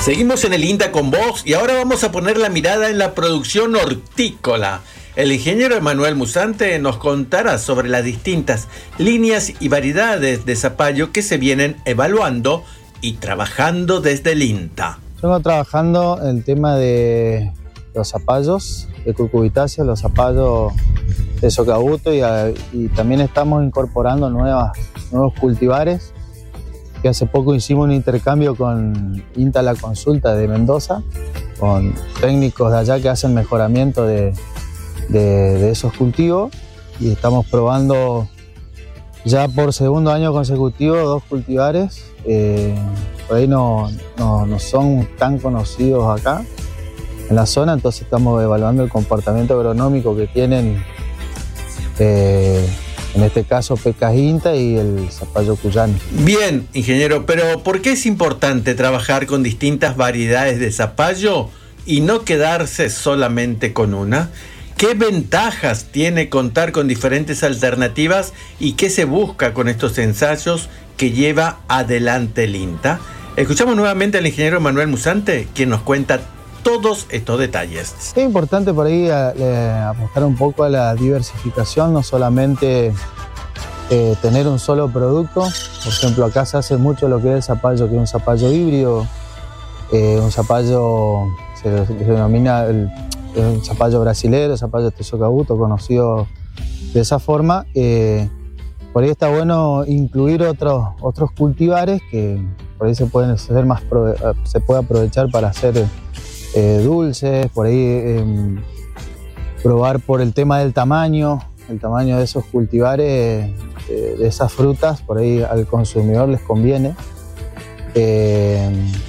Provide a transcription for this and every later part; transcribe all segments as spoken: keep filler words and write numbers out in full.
Seguimos en el INTA con vos y ahora vamos a poner la mirada en la producción hortícola. El ingeniero Emanuel Musante nos contará sobre las distintas líneas y variedades de zapallo que se vienen evaluando y trabajando desde el INTA. Vengo trabajando el tema de los zapallos de cucurbitaceae, los zapallos de socabuto y, y también estamos incorporando nuevas, nuevos cultivares. Que hace poco hicimos un intercambio con INTA La Consulta de Mendoza, con técnicos de allá que hacen mejoramiento de, de, de esos cultivos, y estamos probando ya por segundo año consecutivo dos cultivares. Eh, por ahí no, no, no son tan conocidos acá en la zona, entonces estamos evaluando el comportamiento agronómico que tienen, eh, en este caso Pecas INTA y el zapallo cuyano. Bien, ingeniero, pero ¿por qué es importante trabajar con distintas variedades de zapallo y no quedarse solamente con una? ¿Qué ventajas tiene contar con diferentes alternativas y qué se busca con estos ensayos que lleva adelante el INTA? Escuchamos nuevamente al ingeniero Emanuel Musante, quien nos cuenta todos estos detalles. Es importante por ahí eh, apostar un poco a la diversificación, no solamente eh, tener un solo producto. Por ejemplo, acá se hace mucho lo que es el zapallo, que es un zapallo híbrido, eh, un zapallo, se, se denomina el, un zapallo brasilero, zapallo de socabuto, conocido de esa forma. Eh, por ahí está bueno incluir otros, otros cultivares que por ahí se pueden hacer más, se puede aprovechar para hacer Eh, dulces, por ahí eh, probar por el tema del tamaño, el tamaño de esos cultivares, eh, de esas frutas, por ahí al consumidor les conviene. Eh,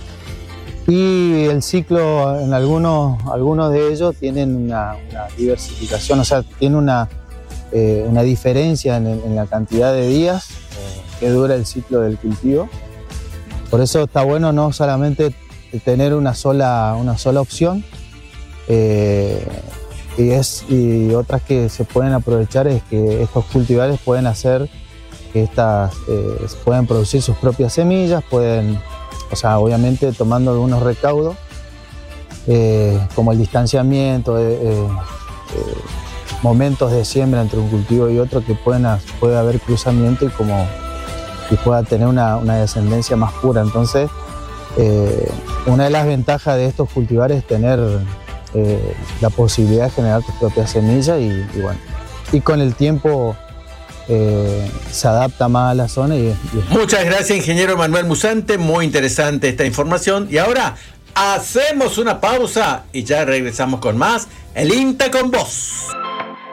y el ciclo, en algunos, algunos de ellos tienen una, una diversificación, o sea, tiene una, eh, una diferencia en, en la cantidad de días eh, que dura el ciclo del cultivo. Por eso está bueno no solamente tener una sola, una sola opción, eh, y, es, y otras que se pueden aprovechar es que estos cultivares pueden hacer que estas eh, pueden producir sus propias semillas, pueden, o sea, obviamente tomando algunos recaudos, eh, como el distanciamiento, eh, eh, momentos de siembra entre un cultivo y otro, que pueden, puede haber cruzamiento y, como, y pueda tener una, una descendencia más pura. Entonces, Eh, una de las ventajas de estos cultivares es tener eh, la posibilidad de generar tus propias semillas y, y bueno, y con el tiempo eh, se adapta más a la zona. Y, y... Muchas gracias, ingeniero Emanuel Musante, muy interesante esta información. Y ahora hacemos una pausa y ya regresamos con más El INTA con vos.